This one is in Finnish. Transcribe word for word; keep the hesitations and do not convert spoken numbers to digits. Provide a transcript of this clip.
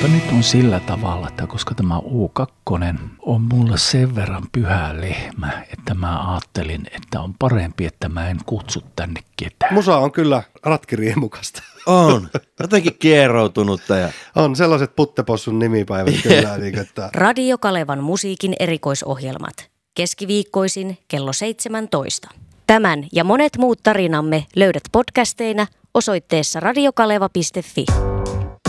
Mutta nyt on sillä tavalla, että koska tämä U kaksi on mulle sen verran pyhä lehmä, että mä ajattelin, että on parempi, että mä en kutsu tänne ketään. Musa on kyllä ratkiriemukasta. On. Jotenkin kieroutunutta. Ja... On sellaiset Puttepossun nimipäivät kyllä. Niin, että... Radio Kalevan musiikin erikoisohjelmat. Keskiviikkoisin kello seitsemäntoista. Tämän ja monet muut tarinamme löydät podcasteina osoitteessa radiokaleva piste fi.